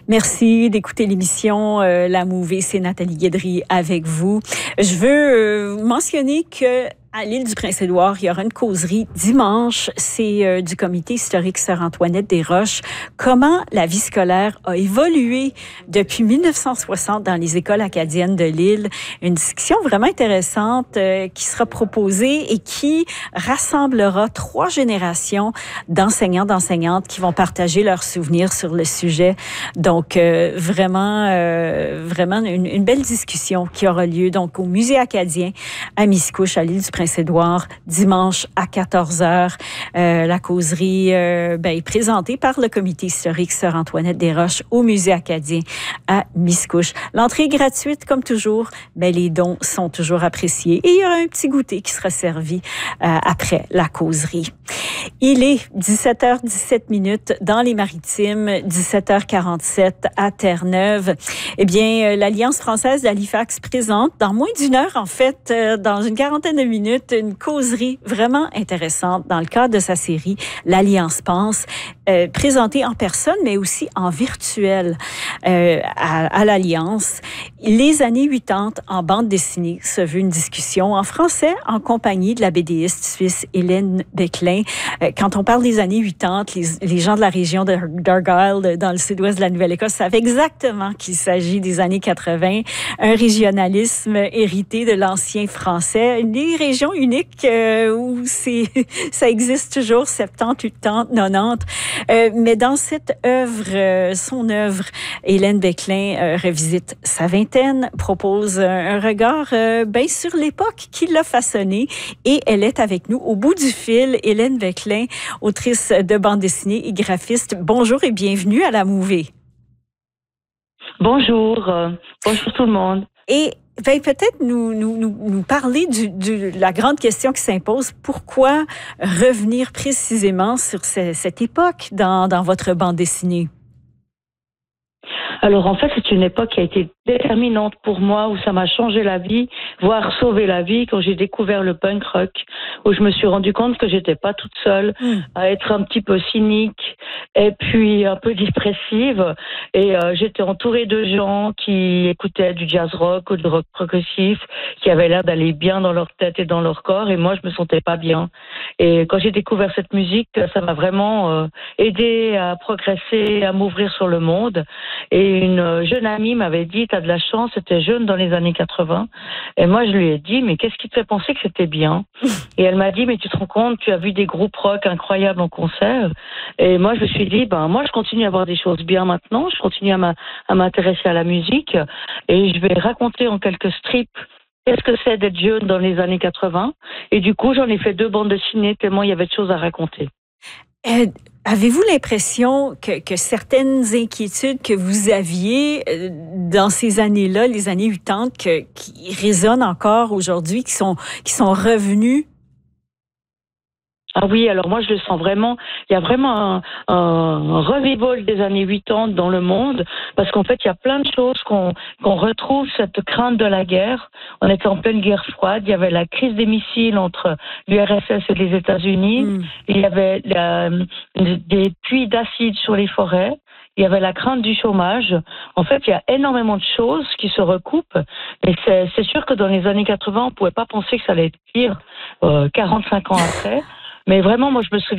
Merci d'écouter l'émission La Mouvée. C'est Nathalie Guédry avec vous. Je veux mentionner que à l'île du Prince-Édouard, il y aura une causerie dimanche. C'est du comité historique Sœur-Antoinette-des-Roches. Comment la vie scolaire a évolué depuis 1960 dans les écoles acadiennes de l'île. Une discussion vraiment intéressante qui sera proposée et qui rassemblera 3 générations d'enseignants, d'enseignantes qui vont partager leurs souvenirs sur le sujet. Donc, vraiment une belle discussion qui aura lieu donc au Musée acadien à Miscouche, à l'île du Prince-Édouard, dimanche à 14h. La causerie est présentée par le comité historique Sœur-Antoinette-des-Roches au Musée acadien à Miscouche. L'entrée est gratuite, comme toujours. Les dons sont toujours appréciés. Et il y aura un petit goûter qui sera servi après la causerie. Il est 17h17 dans les Maritimes, 17h47 à Terre-Neuve. Eh bien, l'Alliance française d'Halifax présente, dans moins d'une heure, en fait, dans une quarantaine de minutes, une causerie vraiment intéressante dans le cadre de sa série L'Alliance pense, présentée en personne, mais aussi en virtuel à l'Alliance. Les années 80 en bande dessinée se veut une discussion en français en compagnie de la BDiste suisse Hélène Becklin. Quand on parle des années 80, les gens de la région d'Argyll, dans le sud-ouest de la Nouvelle-Écosse, savent exactement qu'il s'agit des années 80, un régionalisme hérité de l'ancien français, une région unique où ça existe toujours, 70, 80, 90. Mais dans cette œuvre, son œuvre, Hélène Becklin revisite sa vingtaine, propose un regard sur l'époque qui l'a façonnée et elle est avec nous au bout du fil. Hélène Becklin, autrice de bande dessinée et graphiste. Bonjour et bienvenue à La Mouvée. Bonjour, bonjour tout le monde. Et peut-être nous parler de la grande question qui s'impose. Pourquoi revenir précisément sur cette époque dans votre bande dessinée? Alors en fait, c'est une époque qui a été déterminante pour moi, où ça m'a changé la vie, voire sauvé la vie, quand j'ai découvert le punk rock, où je me suis rendu compte que j'étais pas toute seule à être un petit peu cynique et puis un peu dépressive. Et j'étais entourée de gens qui écoutaient du jazz rock ou du rock progressif, qui avaient l'air d'aller bien dans leur tête et dans leur corps, et moi je me sentais pas bien. Et quand j'ai découvert cette musique, ça m'a vraiment aidé à progresser, à m'ouvrir sur le monde. Et une jeune amie m'avait dit, t'as de la chance, c'était jeune dans les années 80. Et moi, je lui ai dit, mais qu'est-ce qui te fait penser que c'était bien? Et elle m'a dit, mais tu te rends compte, tu as vu des groupes rock incroyables en concert. Et moi, je me suis dit, moi, je continue à voir des choses bien maintenant. Je continue à m'intéresser à la musique. Et je vais raconter en quelques strips qu'est-ce que c'est d'être jeune dans les années 80. Et du coup, j'en ai fait 2 bandes dessinées tellement il y avait de choses à raconter. Avez-vous l'impression que certaines inquiétudes que vous aviez dans ces années-là, les années 80, qui résonnent encore aujourd'hui, qui sont revenues? Ah oui, alors moi je le sens vraiment, il y a vraiment un revival des années 80 dans le monde, parce qu'en fait il y a plein de choses qu'on retrouve, cette crainte de la guerre. On était en pleine guerre froide, il y avait la crise des missiles entre l'URSS et les États-Unis, il y avait des puits d'acide sur les forêts. Il y avait la crainte du chômage. En fait, il y a énormément de choses qui se recoupent. Mais c'est sûr que dans les années 80, on pouvait pas penser que ça allait être pire 45 ans après. Mais vraiment, moi, je me souviens